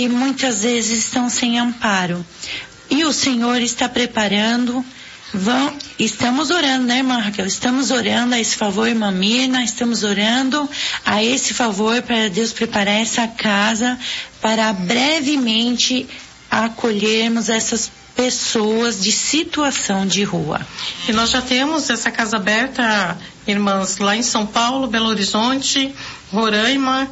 e muitas vezes estão sem amparo. E o Senhor está preparando, estamos orando, né, irmã Raquel? Estamos orando a esse favor, irmã Mirna, estamos orando a esse favor para Deus preparar essa casa para brevemente acolhermos essas pessoas de situação de rua. E nós já temos essa casa aberta, irmãs, lá em São Paulo, Belo Horizonte, Roraima,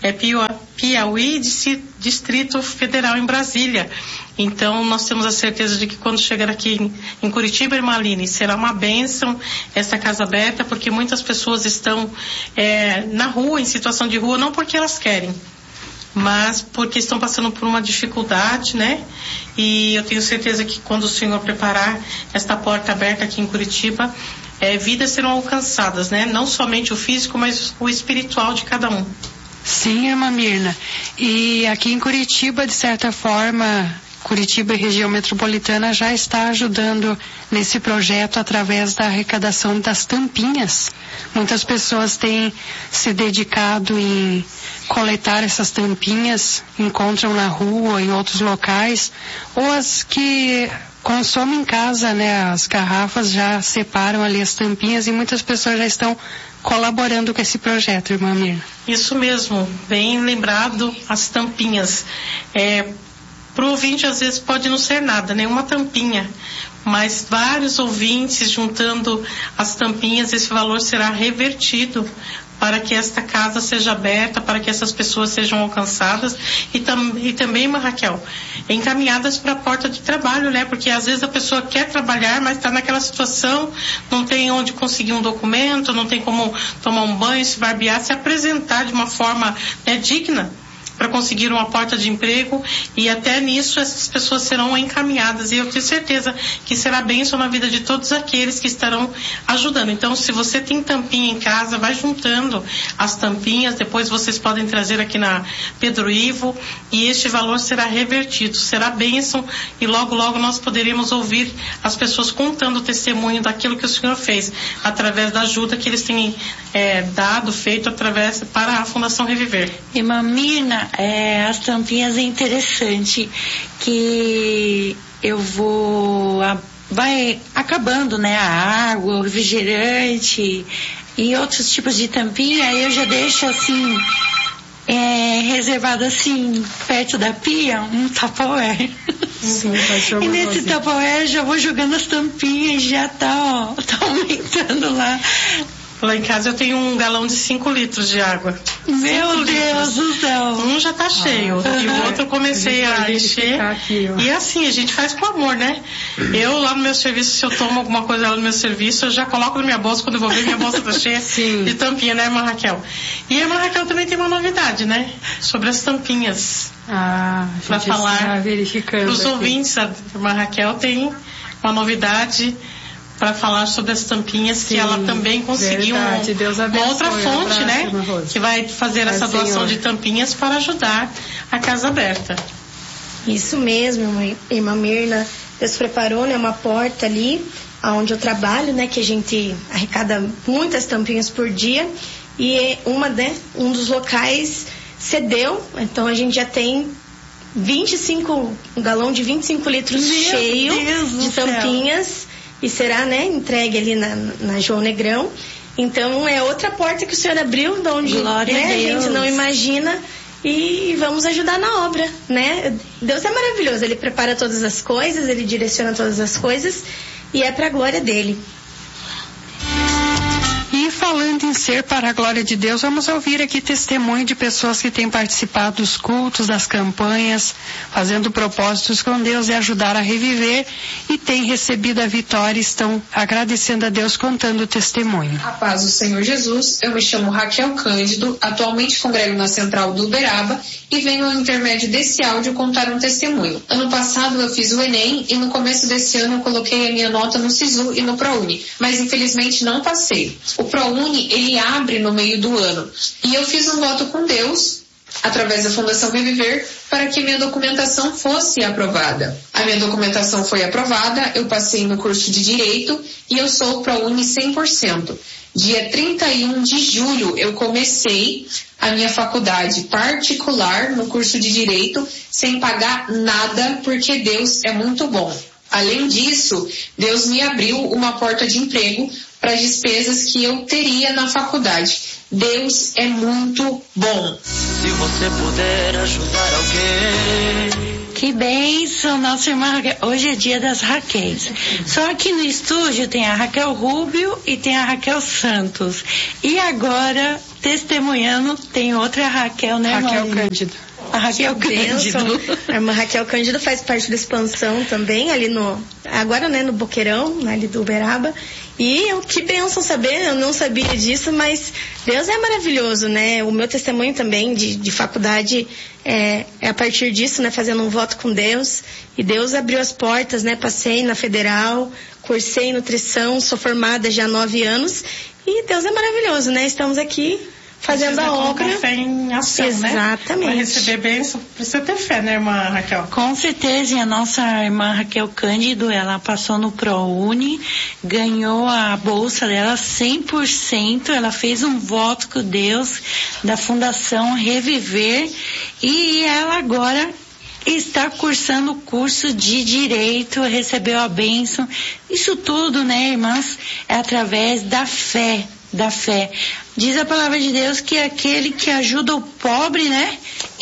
Piauí, Distrito Federal em Brasília. Então nós temos a certeza de que quando chegar aqui em Curitiba, irmã Aline, será uma bênção essa casa aberta, porque muitas pessoas estão na rua, em situação de rua, não porque elas querem, mas porque estão passando por uma dificuldade, né? E eu tenho certeza que quando o Senhor preparar esta porta aberta aqui em Curitiba, vidas serão alcançadas, né? Não somente o físico, mas o espiritual de cada um. Sim, irmã Mirna. E aqui em Curitiba, de certa forma, Curitiba e região metropolitana já está ajudando nesse projeto através da arrecadação das tampinhas. Muitas pessoas têm se dedicado em coletar essas tampinhas, encontram na rua, em outros locais, ou as que consomem em casa, né? As garrafas já separam ali as tampinhas e muitas pessoas já estão colaborando com esse projeto, irmã Mirna. Isso mesmo, bem lembrado, as tampinhas. Para o ouvinte, às vezes, pode não ser nada, né? Uma tampinha. Mas vários ouvintes juntando as tampinhas, esse valor será revertido para que esta casa seja aberta, para que essas pessoas sejam alcançadas e também, irmã Raquel, encaminhadas para a porta de trabalho, né? Porque às vezes a pessoa quer trabalhar, mas está naquela situação, não tem onde conseguir um documento, não tem como tomar um banho, se barbear, se apresentar de uma forma, né, digna, para conseguir uma porta de emprego, e até nisso essas pessoas serão encaminhadas, e eu tenho certeza que será bênção na vida de todos aqueles que estarão ajudando. Então, se você tem tampinha em casa, vai juntando as tampinhas, depois vocês podem trazer aqui na Pedro Ivo, e este valor será revertido, será bênção, e logo logo nós poderemos ouvir as pessoas contando o testemunho daquilo que o Senhor fez, através da ajuda que eles têm feito para a Fundação Reviver. Irmã Mirna, as tampinhas é interessante que vai acabando, né, a água, o refrigerante e outros tipos de tampinha, aí eu já deixo assim reservado assim perto da pia um Tupperware. Sim, e nesse Tupperware já vou jogando as tampinhas e já tá aumentando lá. Lá em casa eu tenho um galão de 5 litros de água. Meu Deus do céu! Um já tá cheio e o outro eu comecei a encher. E assim, a gente faz com amor, né? Eu lá no meu serviço, se eu tomo alguma coisa lá no meu serviço, eu já coloco na minha bolsa, quando eu vou ver, minha bolsa tá cheia de tampinha, né, irmã Raquel? E a irmã Raquel também tem uma novidade, né? Sobre as tampinhas. Para falar para os ouvintes, a irmã Raquel tem uma novidade para falar sobre as tampinhas. Sim, que ela também conseguiu uma outra fonte, né? Que vai fazer essa doação de tampinhas para ajudar a Casa Aberta. Isso mesmo, irmã Mirna. Deus preparou, né, uma porta ali onde eu trabalho, né, que a gente arrecada muitas tampinhas por dia, e um dos locais cedeu, então a gente já tem um galão de 25 litros cheio de tampinhas. E será, né, entregue ali na João Negrão. Então é outra porta que o Senhor abriu, de onde, né, a gente não imagina, e vamos ajudar na obra, né? Deus é maravilhoso, Ele prepara todas as coisas, Ele direciona todas as coisas, e é para a glória dEle. E falando em ser para a glória de Deus, vamos ouvir aqui testemunho de pessoas que têm participado dos cultos, das campanhas, fazendo propósitos com Deus e ajudar a reviver, e têm recebido a vitória e estão agradecendo a Deus, contando o testemunho. A paz do Senhor Jesus. Eu me chamo Raquel Cândido, atualmente congrego na Central do Uberaba e venho ao intermédio desse áudio contar um testemunho. Ano passado eu fiz o Enem e no começo desse ano eu coloquei a minha nota no SISU e no ProUni, mas infelizmente não passei. O ProUni, ele abre no meio do ano. E eu fiz um voto com Deus através da Fundação Reviver, para que minha documentação fosse aprovada. A minha documentação foi aprovada, eu passei no curso de Direito e eu sou ProUni 100%. Dia 31 de julho eu comecei a minha faculdade particular no curso de Direito sem pagar nada, porque Deus é muito bom. Além disso, Deus me abriu uma porta de emprego para as despesas que eu teria na faculdade. Deus é muito bom. Se você puder ajudar alguém. Que bênção, nossa irmã Raquel. Hoje é dia das Raquéis. Só aqui no estúdio tem a Raquel Rubio e tem a Raquel Santos. E agora, testemunhando, tem outra Raquel, né, Raquel Marina? Cândido. A Raquel Cândido. A irmã Raquel Cândido faz parte da expansão também, ali agora, né, no Boqueirão, ali do Uberaba. E que bênção saber, eu não sabia disso, mas Deus é maravilhoso, né? O meu testemunho também de faculdade é a partir disso, né? Fazendo um voto com Deus. E Deus abriu as portas, né? Passei na Federal, cursei nutrição, sou formada já há 9 anos. E Deus é maravilhoso, né? Estamos aqui fazendo a obra. Fé em ação, exatamente, né? Para receber bênção, precisa ter fé, né, irmã Raquel? Com certeza, e a nossa irmã Raquel Cândido, ela passou no ProUni, ganhou a bolsa dela 100%, ela fez um voto com Deus da Fundação Reviver e ela agora está cursando o curso de Direito, recebeu a bênção. Isso tudo, né, irmãs, é através da fé. Diz a palavra de Deus que aquele que ajuda o pobre, né,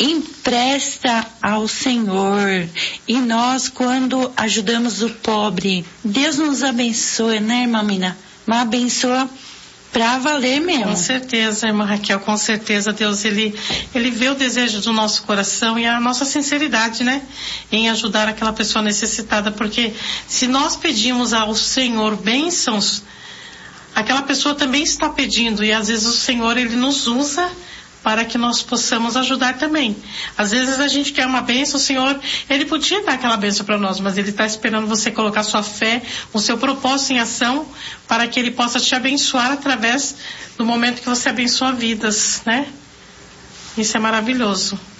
empresta ao Senhor. E nós, quando ajudamos o pobre, Deus nos abençoa, né, irmã Mina? Mas abençoa pra valer mesmo. Com certeza, irmã Raquel, com certeza. Deus, ele vê o desejo do nosso coração e a nossa sinceridade, né, em ajudar aquela pessoa necessitada, porque se nós pedimos ao Senhor bênçãos, aquela pessoa também está pedindo, e às vezes o Senhor, ele nos usa para que nós possamos ajudar também. Às vezes a gente quer uma bênção, o Senhor, ele podia dar aquela bênção para nós, mas ele está esperando você colocar sua fé, o seu propósito em ação, para que ele possa te abençoar através do momento que você abençoa vidas, né? Isso é maravilhoso.